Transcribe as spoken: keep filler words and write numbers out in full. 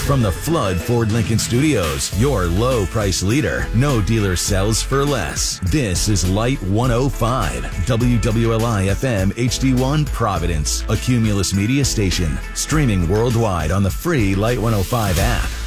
From the Flood Ford Lincoln Studios, your low price leader. No dealer sells for less. This is Light one oh five, W W L I F M H D one Providence, a Cumulus Media station. Streaming worldwide on the free Light one oh five app.